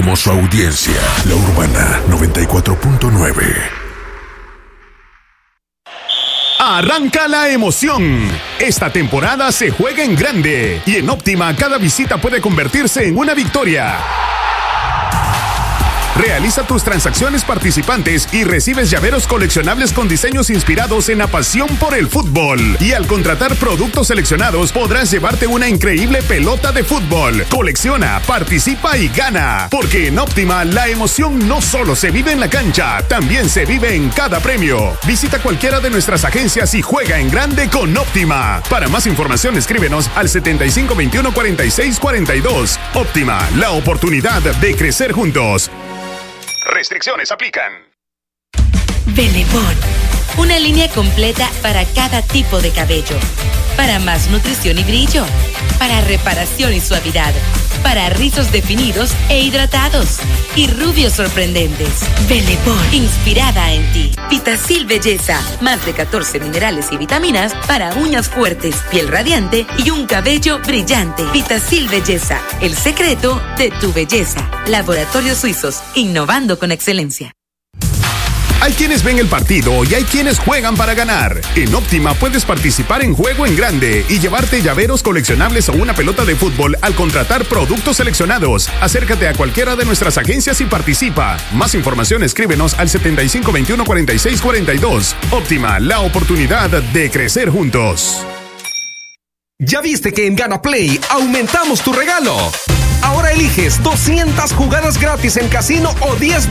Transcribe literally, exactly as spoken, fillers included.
como su audiencia. La Urbana noventa y cuatro punto nueve. Arranca la emoción. Esta temporada se juega en grande y en Óptima cada visita puede convertirse en una victoria. Realiza tus transacciones participantes y recibes llaveros coleccionables con diseños inspirados en la pasión por el fútbol. Y al contratar productos seleccionados podrás llevarte una increíble pelota de fútbol. Colecciona, participa y gana. Porque en Óptima la emoción no solo se vive en la cancha, también se vive en cada premio. Visita cualquiera de nuestras agencias y juega en grande con Óptima. Para más información escríbenos al setenta y cinco veintiuno cuarenta y seis cuarenta y dos. Óptima, la oportunidad de crecer juntos. Restricciones aplican. Belebón, una línea completa para cada tipo de cabello. Para más nutrición y brillo. Para reparación y suavidad. Para rizos definidos e hidratados. Y rubios sorprendentes. Belebón, inspirada en ti. Vitacil Belleza, más de catorce minerales y vitaminas para uñas fuertes, piel radiante y un cabello brillante. Vitacil Belleza, el secreto de tu belleza. Laboratorios Suizos, innovando con excelencia. Hay quienes ven el partido y hay quienes juegan para ganar. En Óptima puedes participar en Juego en Grande y llevarte llaveros coleccionables o una pelota de fútbol al contratar productos seleccionados. Acércate a cualquiera de nuestras agencias y participa. Más información escríbenos al setenta y cinco veintiuno cuarenta y seis cuarenta y dos. Óptima, la oportunidad de crecer juntos. ¿Ya viste que en Gana Play aumentamos tu regalo? Ahora eliges doscientas jugadas gratis en casino o diez